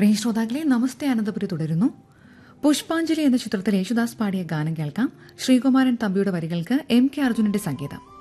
പ്രിയ ശ്രോതാക്കളെ, നമസ്തേ അനന്തപുരി തുടരുന്നു. പുഷ്പാഞ്ജലി എന്ന ചിത്രത്തിൽ യേശുദാസ് പാടിയ ഗാനം കേൾക്കാം. ശ്രീകുമാരൻ തമ്പിയുടെ വരികൾക്ക് എം കെ അർജുനന്റെ സംഗീതം.